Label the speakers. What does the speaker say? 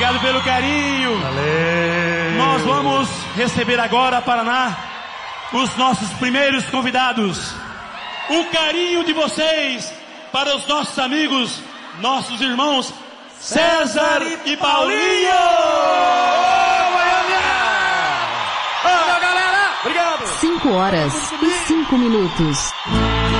Speaker 1: Obrigado pelo carinho.
Speaker 2: Valeu.
Speaker 1: Nós vamos receber agora, Paraná, os nossos primeiros convidados. O carinho de vocês para os nossos amigos, nossos irmãos César e Paulinho.
Speaker 2: Valeu, galera. Obrigado.
Speaker 3: 5 horas e 5 minutos.